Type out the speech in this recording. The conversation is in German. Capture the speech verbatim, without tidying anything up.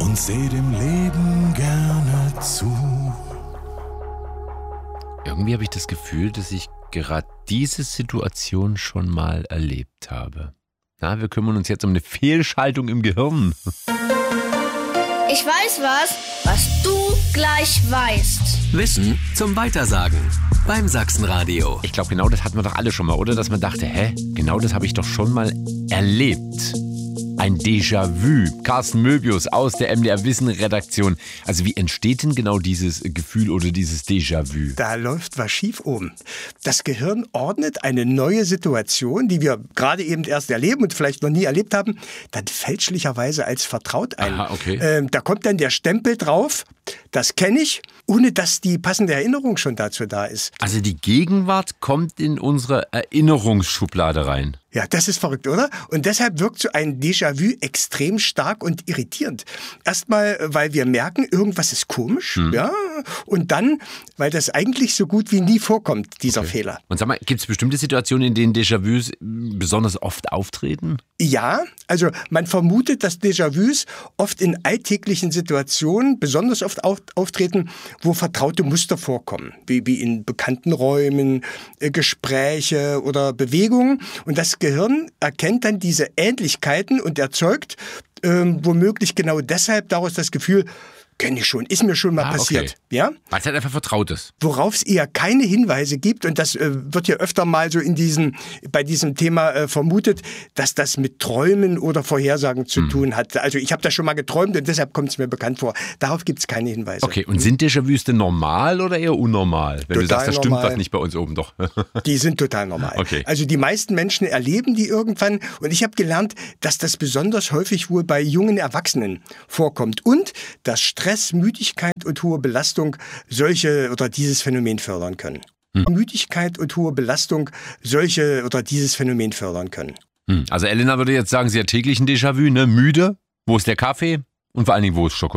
und seh dem Leben gerne zu. Irgendwie habe ich das Gefühl, dass ich gerade diese Situation schon mal erlebt habe. Na, wir kümmern uns jetzt um eine Fehlschaltung im Gehirn. Ich weiß was, was du gleich weißt. Wissen zum Weitersagen beim Sachsenradio. Ich glaube, genau das hatten wir doch alle schon mal, oder? Dass man dachte, hä, genau das habe ich doch schon mal erlebt. Ein Déjà-vu. Carsten Möbius aus der M D R-Wissen-Redaktion. Also wie entsteht denn genau dieses Gefühl oder dieses Déjà-vu? Da läuft was schief oben. Das Gehirn ordnet eine neue Situation, die wir gerade eben erst erleben und vielleicht noch nie erlebt haben, dann fälschlicherweise als vertraut ein. Aha, okay. Ähm, da kommt dann der Stempel drauf, das kenne ich, ohne dass die passende Erinnerung schon dazu da ist. Also die Gegenwart kommt in unsere Erinnerungsschublade rein. Ja, das ist verrückt, oder? Und deshalb wirkt so ein Déjà-vu extrem stark und irritierend. Erstmal, weil wir merken, irgendwas ist komisch, hm. ja, und dann, weil das eigentlich so gut wie nie vorkommt, dieser okay. Fehler. Und sag mal, gibt es bestimmte Situationen, in denen Déjà-vus besonders oft auftreten? Ja, also man vermutet, dass Déjà-vus oft in alltäglichen Situationen besonders oft auftreten, wo vertraute Muster vorkommen, wie, wie in bekannten Räumen, äh, Gespräche oder Bewegungen. Und das Gehirn erkennt dann diese Ähnlichkeiten und erzeugt ähm, womöglich genau deshalb daraus das Gefühl, kenne ich schon, ist mir schon mal ah, passiert. Okay. Ja? Weil es halt einfach vertraut ist. Worauf es eher keine Hinweise gibt, und das äh, wird ja öfter mal so in diesem, bei diesem Thema äh, vermutet, dass das mit Träumen oder Vorhersagen zu hm. tun hat. Also ich habe das schon mal geträumt und deshalb kommt es mir bekannt vor. Darauf gibt es keine Hinweise. Okay, und sind Déjà-vus denn normal oder eher unnormal? Wenn total du sagst, das stimmt was nicht bei uns oben doch. Die sind total normal. Okay. Also die meisten Menschen erleben die irgendwann und ich habe gelernt, dass das besonders häufig wohl bei jungen Erwachsenen vorkommt und dass Stress, Müdigkeit und hohe Belastung solche oder dieses Phänomen fördern können. Hm. Müdigkeit und hohe Belastung solche oder dieses Phänomen fördern können. Hm. Also Elena würde jetzt sagen, sie hat täglich ein Déjà-vu, ne? Müde, wo ist der Kaffee und vor allen Dingen, wo ist Schokolade?